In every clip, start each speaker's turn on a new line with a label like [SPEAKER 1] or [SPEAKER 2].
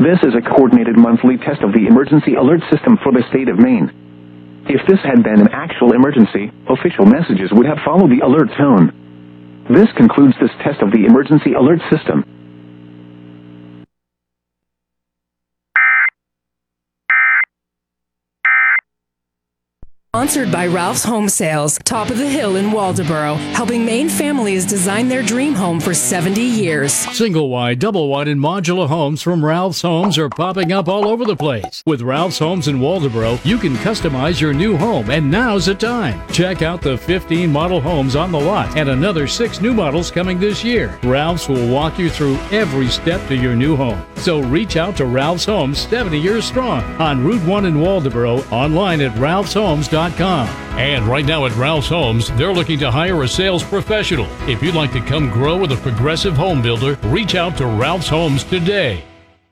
[SPEAKER 1] This is a coordinated monthly test of the emergency alert system for the state of Maine. If this had been an actual emergency, official messages would have followed the alert tone. This concludes this test of the emergency alert system.
[SPEAKER 2] Sponsored by Ralph's Home Sales, top of the hill in Waldoboro, helping Maine families design their dream home for 70 years.
[SPEAKER 3] Single wide, double wide, and modular homes from Ralph's Homes are popping up all over the place. With Ralph's Homes in Waldoboro, you can customize your new home, and now's the time. Check out the 15 model homes on the lot and another 6 new models coming this year. Ralph's will walk you through every step to your new home. So reach out to Ralph's Homes, 70 years strong, on Route 1 in Waldoboro, online at ralphshomes.com. And right now at Ralph's Homes, they're looking to hire a sales professional. If you'd like to come grow with a progressive home builder, reach out to Ralph's Homes today.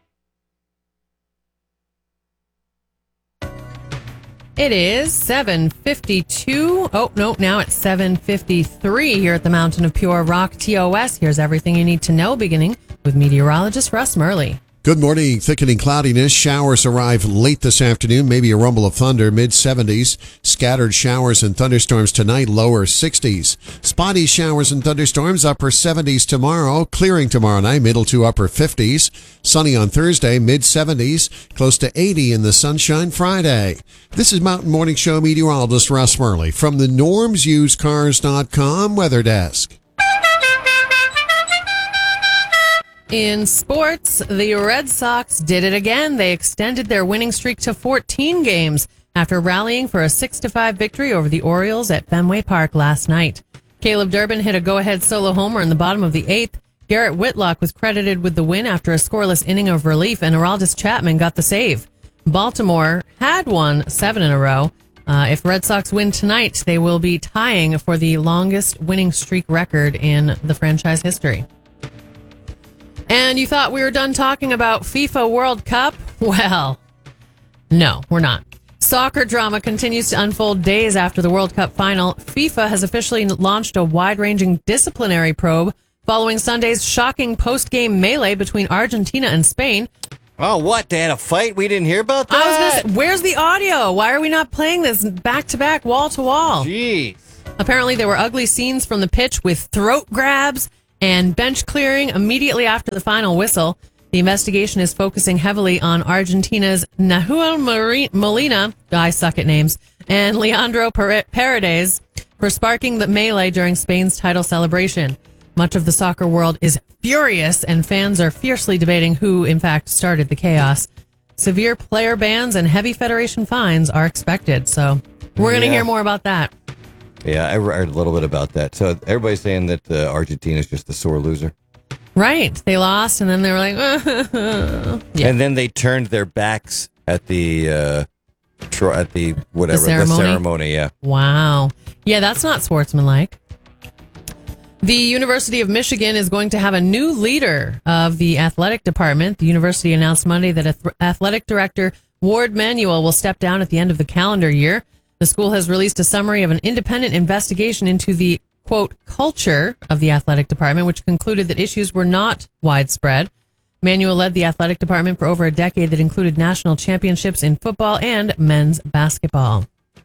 [SPEAKER 4] It is 7:52. Oh, no, now it's 7:53 here at the Mountain of Pure Rock TOS. Here's everything you need to know, beginning with meteorologist Russ Murley.
[SPEAKER 5] Good morning. Thickening cloudiness. Showers arrive late this afternoon. Maybe a rumble of thunder. Mid-70s. Scattered showers and thunderstorms tonight. Lower 60s. Spotty showers and thunderstorms. Upper 70s tomorrow. Clearing tomorrow night. Middle to upper 50s. Sunny on Thursday. Mid-70s. Close to 80 in the sunshine Friday. This is Mountain Morning Show meteorologist Russ Murley from the NormsUseCars.com weather desk.
[SPEAKER 4] In sports, the Red Sox did it again. They extended their winning streak to 14 games after rallying for a 6-5 victory over the Orioles at Fenway Park last night. Caleb Durbin hit a go-ahead solo homer in the bottom of the 8th. Garrett Whitlock was credited with the win after a scoreless inning of relief, and Aroldis Chapman got the save. Baltimore had won 7 in a row. If Red Sox win tonight, they will be tying for the longest winning streak record in the franchise history. And you thought we were done talking about FIFA World Cup? Well, no, we're not. Soccer drama continues to unfold days after the World Cup final. FIFA has officially launched a wide-ranging disciplinary probe following Sunday's shocking post-game melee between Argentina and Spain.
[SPEAKER 6] Oh, what? They had a fight? We didn't hear about that?
[SPEAKER 4] I was going to say, where's the audio? Why are we not playing this back-to-back, wall-to-wall?
[SPEAKER 6] Jeez.
[SPEAKER 4] Apparently, there were ugly scenes from the pitch with throat grabs and bench clearing immediately after the final whistle. The investigation is focusing heavily on Argentina's Nahuel Molina, I suck at names, and Leandro Paredes for sparking the melee during Spain's title celebration. Much of the soccer world is furious, and fans are fiercely debating who, in fact, started the chaos. Severe player bans and heavy federation fines are expected, so we're going to hear more about that.
[SPEAKER 6] Yeah, I read a little bit about that. So everybody's saying that Argentina is just a sore loser.
[SPEAKER 4] Right. They lost, and then they were like, yeah.
[SPEAKER 6] And then they turned their backs at the ceremony. Yeah.
[SPEAKER 4] Wow. Yeah, that's not sportsmanlike. The University of Michigan is going to have a new leader of the athletic department. The university announced Monday that athletic director Ward Manuel will step down at the end of the calendar year. The school has released a summary of an independent investigation into the, quote, culture of the athletic department, which concluded that issues were not widespread. Manuel led the athletic department for over a decade that included national championships in football and men's basketball.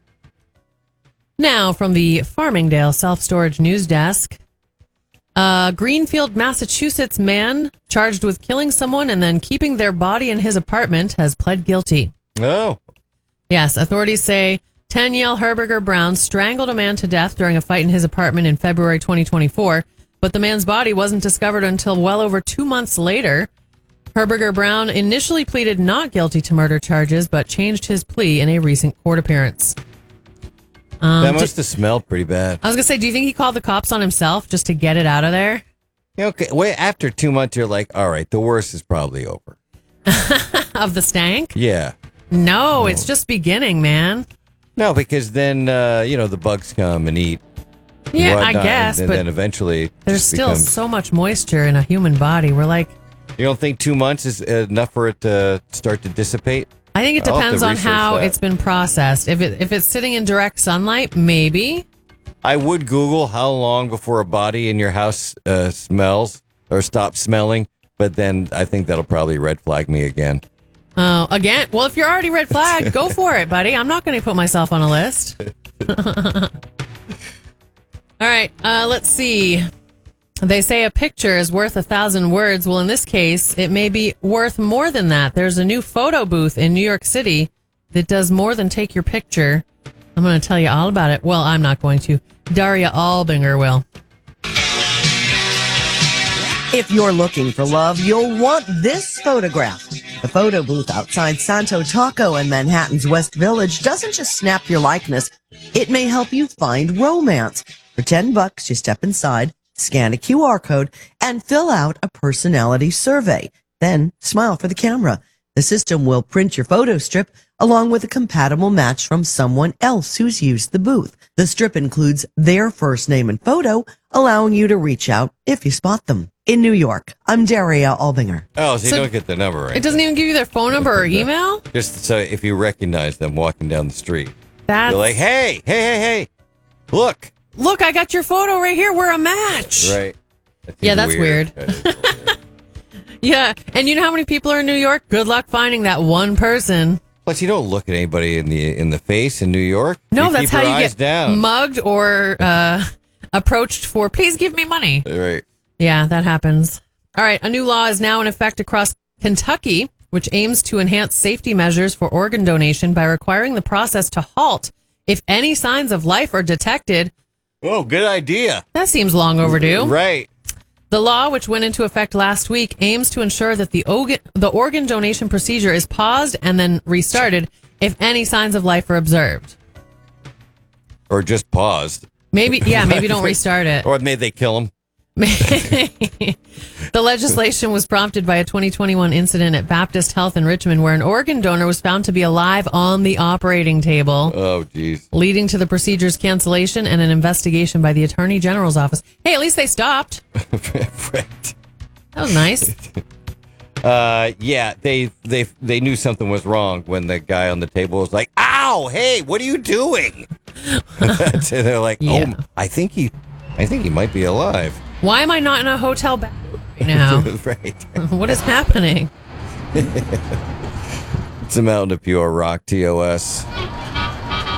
[SPEAKER 4] Now, from the Farmingdale Self-Storage News Desk, a Greenfield, Massachusetts man charged with killing someone and then keeping their body in his apartment has pled guilty.
[SPEAKER 6] Oh.
[SPEAKER 4] Yes, authorities say Danielle Herberger Brown strangled a man to death during a fight in his apartment in February 2024, but the man's body wasn't discovered until well over 2 months later. Herberger Brown initially pleaded not guilty to murder charges, but changed his plea in a recent court appearance.
[SPEAKER 6] That must have smelled pretty bad.
[SPEAKER 4] I was going to say, do you think he called the cops on himself just to get it out of there?
[SPEAKER 6] Yeah, okay. Wait, after 2 months, you're like, all right, the worst is probably over.
[SPEAKER 4] Of the stank?
[SPEAKER 6] Yeah.
[SPEAKER 4] No, it's just beginning, man.
[SPEAKER 6] No, because then, the bugs come and eat.
[SPEAKER 4] Yeah, I guess.
[SPEAKER 6] And
[SPEAKER 4] but
[SPEAKER 6] then eventually
[SPEAKER 4] there's still so much moisture in a human body. We're like...
[SPEAKER 6] You don't think 2 months is enough for it to start to dissipate?
[SPEAKER 4] I think it depends on how it's been processed. If it's sitting in direct sunlight, maybe.
[SPEAKER 6] I would Google how long before a body in your house smells or stops smelling But then I think that'll probably red flag me again.
[SPEAKER 4] Oh, again? Well, if you're already red flagged, go for it, buddy. I'm not going to put myself on a list. All right, let's see. They say a picture is worth 1,000 words. Well, in this case, it may be worth more than that. There's a new photo booth in New York City that does more than take your picture. I'm going to tell you all about it. Well, I'm not going to. Daria Albinger will.
[SPEAKER 7] If you're looking for love, you'll want this photograph. The photo booth outside Santo Taco in Manhattan's West Village doesn't just snap your likeness. It may help you find romance. For $10, you step inside, scan a QR code, and fill out a personality survey. Then smile for the camera. The system will print your photo strip along with a compatible match from someone else who's used the booth. The strip includes their first name and photo, allowing you to reach out if you spot them. In New York, I'm Daria Albinger.
[SPEAKER 6] Oh, so you don't get the number right.
[SPEAKER 4] It doesn't even give you their phone number or email?
[SPEAKER 6] Just so if you recognize them walking down the street.
[SPEAKER 4] That's...
[SPEAKER 6] You're like, hey, look.
[SPEAKER 4] Look, I got your photo right here. We're a match.
[SPEAKER 6] Right.
[SPEAKER 4] Yeah, that's weird.
[SPEAKER 6] That is weird.
[SPEAKER 4] Yeah, and you know how many people are in New York? Good luck finding that one person.
[SPEAKER 6] Plus, you don't look at anybody in the face in New York.
[SPEAKER 4] No,
[SPEAKER 6] you
[SPEAKER 4] that's
[SPEAKER 6] keep
[SPEAKER 4] how
[SPEAKER 6] your
[SPEAKER 4] you
[SPEAKER 6] eyes
[SPEAKER 4] get
[SPEAKER 6] down.
[SPEAKER 4] mugged or approached for, please give me money.
[SPEAKER 6] Right.
[SPEAKER 4] Yeah, that happens. All right, a new law is now in effect across Kentucky, which aims to enhance safety measures for organ donation by requiring the process to halt if any signs of life are detected.
[SPEAKER 6] Oh, good idea.
[SPEAKER 4] That seems long overdue.
[SPEAKER 6] Right.
[SPEAKER 4] The law, which went into effect last week, aims to ensure that the organ donation procedure is paused and then restarted if any signs of life are observed.
[SPEAKER 6] Or just paused.
[SPEAKER 4] Maybe don't restart it.
[SPEAKER 6] Or maybe they kill him.
[SPEAKER 4] The legislation was prompted by a 2021 incident at Baptist Health in Richmond where an organ donor was found to be alive on the operating table.
[SPEAKER 6] Oh, geez.
[SPEAKER 4] Leading to the procedure's cancellation and an investigation by the Attorney General's office. Hey, at least they stopped.
[SPEAKER 6] Right.
[SPEAKER 4] That was nice.
[SPEAKER 6] Yeah, they knew something was wrong when the guy on the table was like, ow, hey, what are you doing? So they're like,
[SPEAKER 4] Yeah.
[SPEAKER 6] oh, I think he might be alive.
[SPEAKER 4] Why am I not in a hotel bathroom right now?
[SPEAKER 6] Right.
[SPEAKER 4] What is happening?
[SPEAKER 6] It's a Mountain of Pure Rock, TOS.